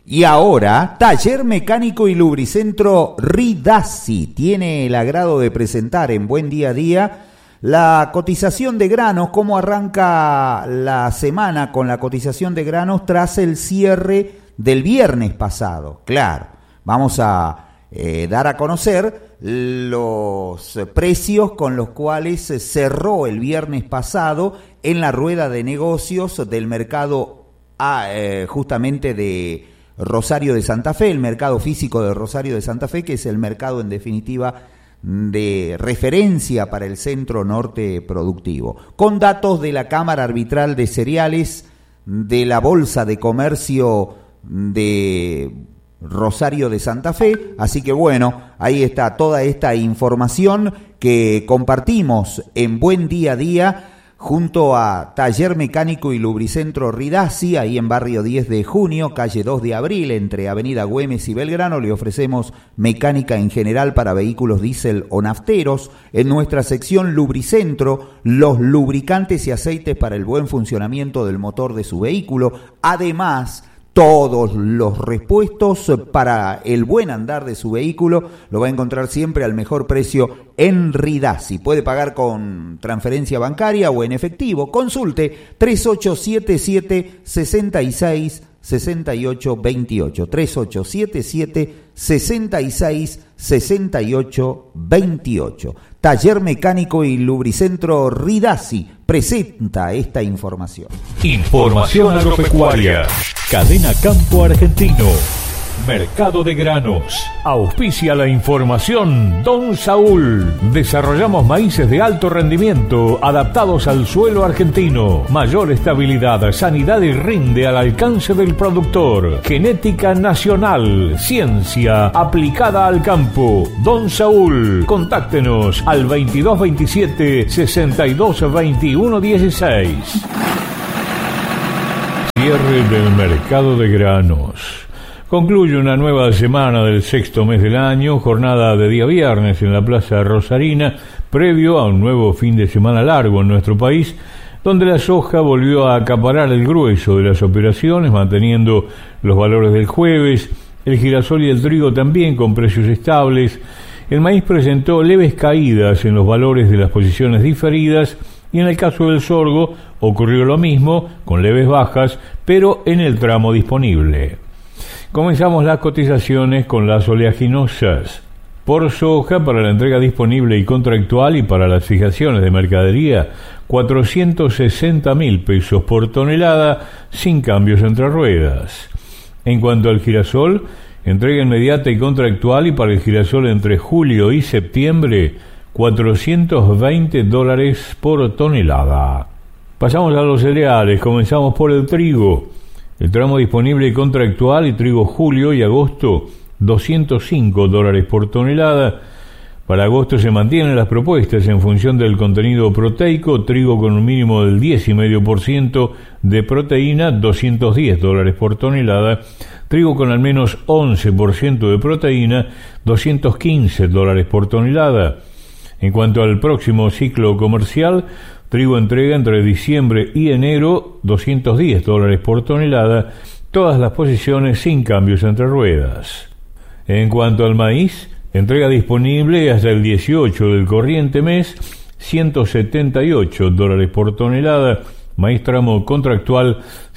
Y ahora, Taller Mecánico y Lubricentro Ridazzi tiene el agrado de presentar en Buen Día a Día la cotización de granos, cómo arranca la semana con la cotización de granos tras el cierre del viernes pasado. Claro, vamos a dar a conocer los precios con los cuales se cerró el viernes pasado en la rueda de negocios del mercado justamente de Rosario de Santa Fe, el mercado físico de Rosario de Santa Fe, que es el mercado en definitiva de referencia para el centro norte productivo, con datos de la Cámara Arbitral de Cereales, de la Bolsa de Comercio de Rosario de Santa Fe. Así que bueno, ahí está toda esta información que compartimos en Buen Día a Día junto a Taller Mecánico y Lubricentro Ridazzi, ahí en barrio 10 de junio, calle 2 de abril, entre Avenida Güemes y Belgrano. Le ofrecemos mecánica en general para vehículos diésel o nafteros. En nuestra sección Lubricentro, los lubricantes y aceites para el buen funcionamiento del motor de su vehículo. Además, todos los repuestos para el buen andar de su vehículo lo va a encontrar siempre al mejor precio en Ridazzi. Puede pagar con transferencia bancaria o en efectivo. Consulte 3877-666828. 3877-666828. Taller Mecánico y Lubricentro Ridazzi presenta esta información. Información agropecuaria. Cadena Campo Argentino. Mercado de granos. Auspicia la información Don Saúl. Desarrollamos maíces de alto rendimiento adaptados al suelo argentino. Mayor estabilidad, sanidad y rinde al alcance del productor. Genética nacional. Ciencia aplicada al campo. Don Saúl. Contáctenos al 2227 622116. Cierre del mercado de granos. Concluye una nueva semana del sexto mes del año, jornada de día viernes en la Plaza Rosarina, previo a un nuevo fin de semana largo en nuestro país, donde la soja volvió a acaparar el grueso de las operaciones, manteniendo los valores del jueves, el girasol y el trigo también con precios estables. El maíz presentó leves caídas en los valores de las posiciones diferidas, y en el caso del sorgo ocurrió lo mismo, con leves bajas, pero en el tramo disponible. Comenzamos las cotizaciones con las oleaginosas. Por soja, para la entrega disponible y contractual y para las fijaciones de mercadería, 460.000 pesos por tonelada, sin cambios entre ruedas. En cuanto al girasol, entrega inmediata y contractual y para el girasol entre julio y septiembre, $420 por tonelada. Pasamos a los cereales, comenzamos por el trigo. El tramo disponible y contractual y trigo julio y agosto, $205 por tonelada. Para agosto se mantienen las propuestas en función del contenido proteico. Trigo con un mínimo del 10,5% de proteína, $210 por tonelada. Trigo con al menos 11% de proteína, $215 por tonelada. En cuanto al próximo ciclo comercial, trigo entrega entre diciembre y enero, $210 por tonelada, todas las posiciones sin cambios entre ruedas. En cuanto al maíz, entrega disponible hasta el 18 del corriente mes, $178 por tonelada, maíz tramo contractual,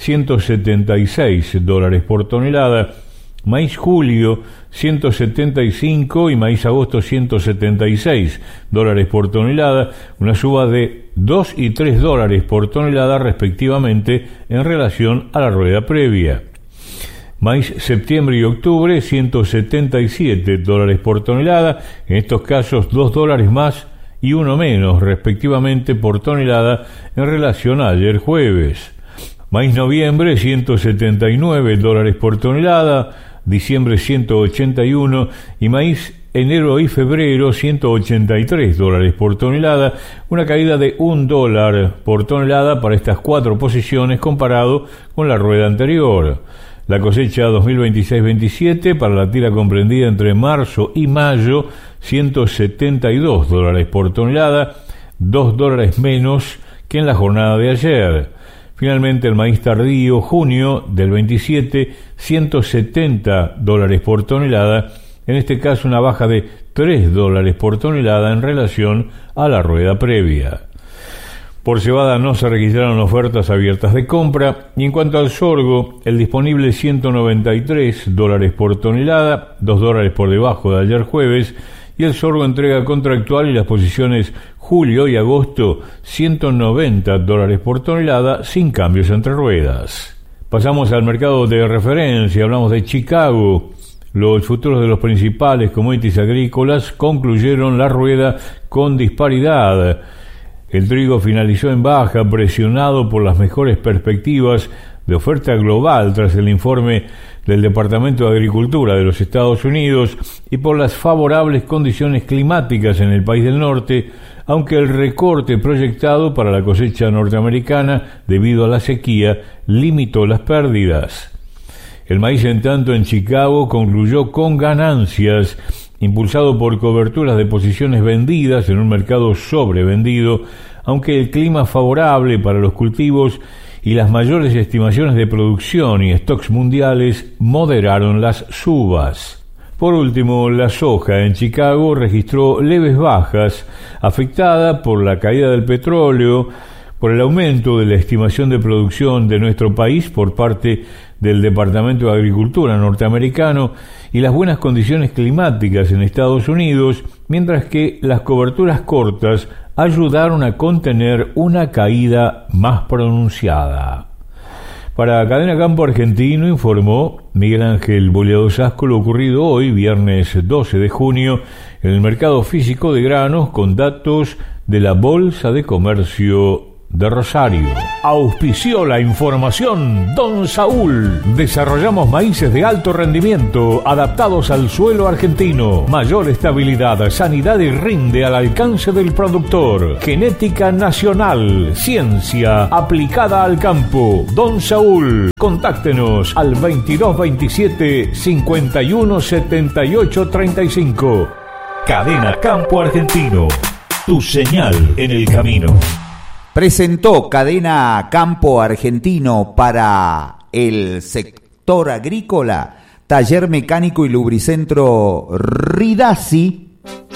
$176 por tonelada, maíz julio, 175 y maíz agosto, $176 por tonelada, una suba de $2 y $3 por tonelada respectivamente en relación a la rueda previa. Maíz septiembre y octubre, $177 por tonelada, en estos casos $2 más y $1 menos respectivamente por tonelada en relación a ayer jueves. Maíz noviembre, $179 por tonelada, diciembre 181 y maíz enero y febrero $183 por tonelada, una caída de $1 por tonelada para estas cuatro posiciones comparado con la rueda anterior. La cosecha 2026-27 para la tira comprendida entre marzo y mayo, $172 por tonelada, $2 menos que en la jornada de ayer. Finalmente, el maíz tardío, junio del 27, $170 por tonelada, en este caso una baja de $3 por tonelada en relación a la rueda previa. Por cebada no se registraron ofertas abiertas de compra, y en cuanto al sorgo, el disponible $193 por tonelada, $2 por debajo de ayer jueves, y el sorgo entrega contractual y las posiciones julio y agosto $190 por tonelada sin cambios entre ruedas. Pasamos al mercado de referencia, hablamos de Chicago. Los futuros de los principales commodities agrícolas concluyeron la rueda con disparidad. El trigo finalizó en baja, presionado por las mejores perspectivas de oferta global tras el informe del Departamento de Agricultura de los Estados Unidos y por las favorables condiciones climáticas en el país del norte, aunque el recorte proyectado para la cosecha norteamericana debido a la sequía limitó las pérdidas. El maíz, en tanto, en Chicago concluyó con ganancias, impulsado por coberturas de posiciones vendidas en un mercado sobrevendido, aunque el clima favorable para los cultivos y las mayores estimaciones de producción y stocks mundiales moderaron las subas. Por último, la soja en Chicago registró leves bajas, afectada por la caída del petróleo, por el aumento de la estimación de producción de nuestro país por parte del Departamento de Agricultura norteamericano y las buenas condiciones climáticas en Estados Unidos, mientras que las coberturas cortas ayudaron a contener una caída más pronunciada. Para Cadena Campo Argentino informó Miguel Ángel Boleado Sasco lo ocurrido hoy, viernes 12 de junio, en el mercado físico de granos con datos de la Bolsa de Comercio de Rosario. Auspició la información Don Saúl. Desarrollamos maíces de alto rendimiento adaptados al suelo argentino. Mayor estabilidad, sanidad y rinde al alcance del productor. Genética nacional, ciencia aplicada al campo. Don Saúl. Contáctenos al 2227 51 78 35. Cadena Campo Argentino. Tu señal en el camino. Presentó Cadena Campo Argentino para el sector agrícola, Taller Mecánico y Lubricentro Ridassi.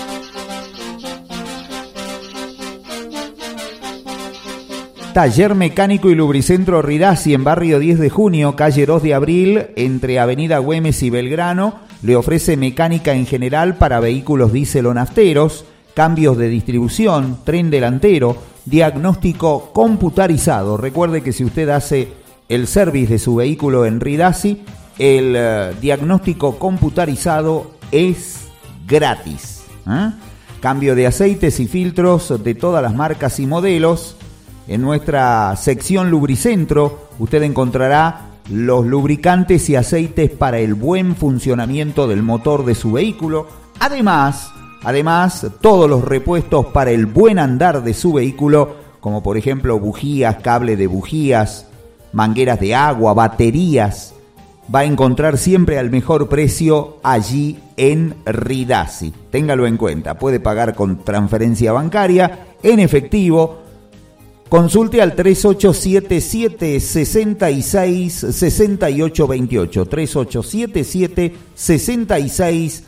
Taller Mecánico y Lubricentro Ridassi en barrio 10 de junio, calle 2 de abril, entre Avenida Güemes y Belgrano. Le ofrece mecánica en general para vehículos diésel o nafteros, cambios de distribución, tren delantero, diagnóstico computarizado. Recuerde que si usted hace el service de su vehículo en Ridassi, el diagnóstico computarizado es gratis. Cambio de aceites y filtros de todas las marcas y modelos. En nuestra sección Lubricentro usted encontrará los lubricantes y aceites para el buen funcionamiento del motor de su vehículo. Además, todos los repuestos para el buen andar de su vehículo, como por ejemplo bujías, cable de bujías, mangueras de agua, baterías, va a encontrar siempre al mejor precio allí en Ridassi. Téngalo en cuenta, puede pagar con transferencia bancaria, en efectivo. Consulte al 3877 66 68 28, 3877 66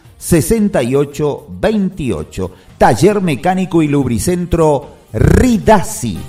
6828. Taller Mecánico y Lubricentro Ridassi.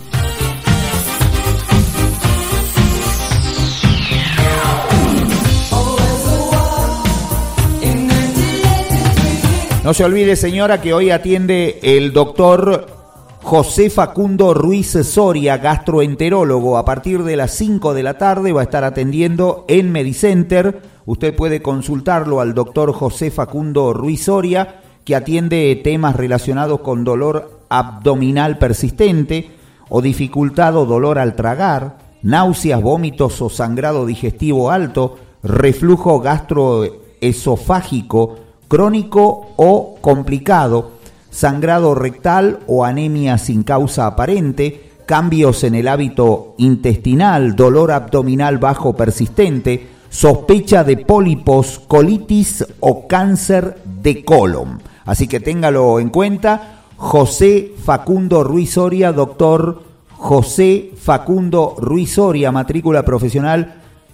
No se olvide, señora, que hoy atiende el doctor José Facundo Ruiz Soria, gastroenterólogo. A partir de las 5 de la tarde va a estar atendiendo en Medicenter. Usted puede consultarlo al doctor José Facundo Ruiz Soria, que atiende temas relacionados con dolor abdominal persistente o dificultad o dolor al tragar, náuseas, vómitos o sangrado digestivo alto, reflujo gastroesofágico crónico o complicado, sangrado rectal o anemia sin causa aparente, cambios en el hábito intestinal, dolor abdominal bajo persistente, sospecha de pólipos, colitis o cáncer de colon. Así que téngalo en cuenta. José Facundo Ruiz Soria, doctor José Facundo Ruiz Soria, matrícula profesional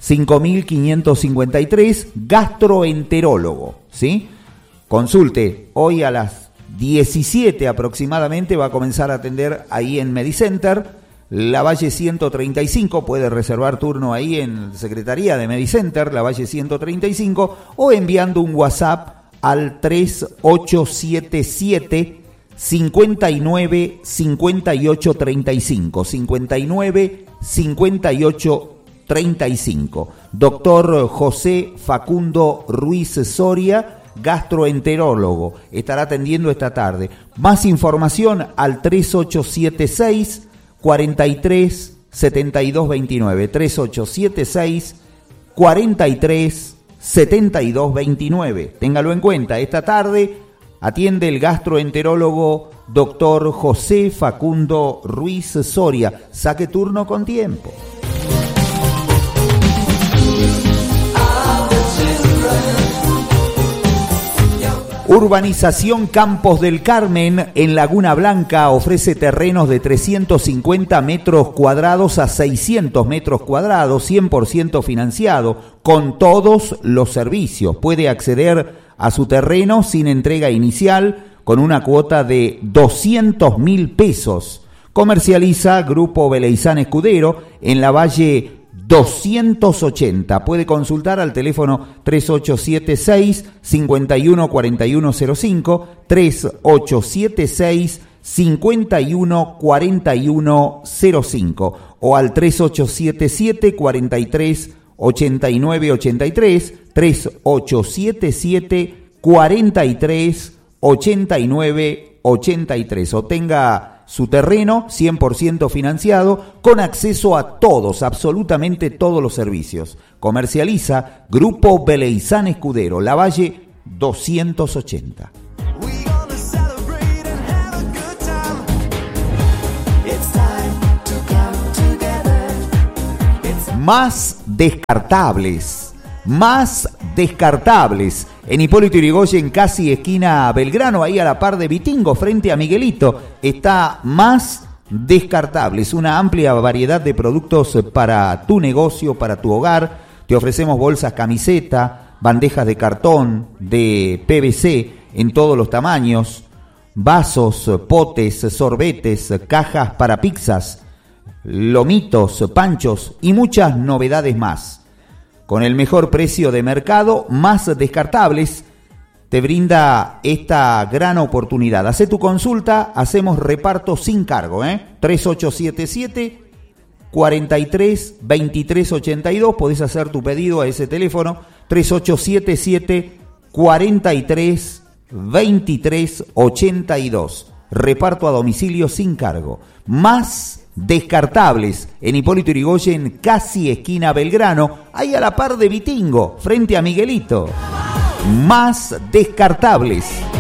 5553, gastroenterólogo, ¿sí? Consulte hoy a las 17 aproximadamente, va a comenzar a atender ahí en Medicenter, Lavalle 135, puede reservar turno ahí en Secretaría de Medicenter, Lavalle 135, o enviando un WhatsApp al 3877 59 58 35, 59 58 35. Doctor José Facundo Ruiz Soria, gastroenterólogo, estará atendiendo esta tarde. Más información al 3876 43 72 29, 3876 43 72 29. Téngalo en cuenta, esta tarde atiende el gastroenterólogo doctor José Facundo Ruiz Soria. Saque turno con tiempo. Urbanización Campos del Carmen en Laguna Blanca ofrece terrenos de 350 metros cuadrados a 600 metros cuadrados, 100% financiado, con todos los servicios. Puede acceder a su terreno sin entrega inicial, con una cuota de 200.000 pesos. Comercializa Grupo Beleizán Escudero en Lavalle 280. Puede consultar al teléfono 3876 514105, 3876 514105 o al 3877 43 89 83, 3877 43 89 83. Obtenga su terreno 100% financiado con acceso a todos, absolutamente todos los servicios. Comercializa Grupo Beleizán Escudero, Lavalle 280. Más descartables. En Hipólito Yrigoyen, casi esquina Belgrano, ahí a la par de Vitingo, frente a Miguelito, está Más Descartables, una amplia variedad de productos para tu negocio, para tu hogar. Te ofrecemos bolsas camiseta, bandejas de cartón, de PVC en todos los tamaños, vasos, potes, sorbetes, cajas para pizzas, lomitos, panchos y muchas novedades más. Con el mejor precio de mercado, Más Descartables te brinda esta gran oportunidad. Hacé tu consulta, hacemos reparto sin cargo, 3877 43 23 82. Podés hacer tu pedido a ese teléfono, 3877 43 23 82. Reparto a domicilio sin cargo. Más Descartables en Hipólito Yrigoyen, casi esquina Belgrano, ahí a la par de Vitingo, frente a Miguelito. Más Descartables.